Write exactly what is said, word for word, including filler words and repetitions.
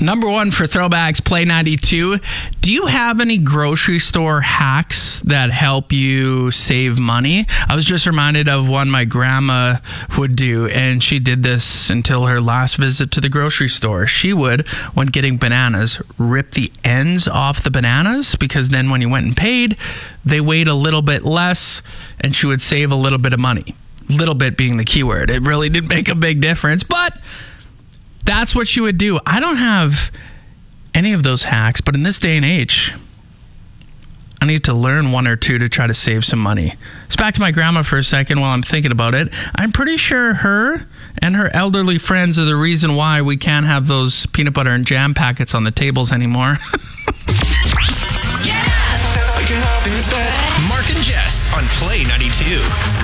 Number one for throwbacks, Play ninety-two. Do you have any grocery store hacks that help you save money? I was just reminded of one my grandma would do, and she did this until her last visit to the grocery store. She would, when getting bananas, rip the ends off the bananas, because then when you went and paid, they weighed a little bit less, and she would save a little bit of money. Little bit being the key word. It really did make a big difference, but that's what she would do. I don't have any of those hacks, but in this day and age, I need to learn one or two to try to save some money. Let's back to my grandma for a second while I'm thinking about it. I'm pretty sure her and her elderly friends are the reason why we can't have those peanut butter and jam packets on the tables anymore. Mark and Jess on Play ninety-two.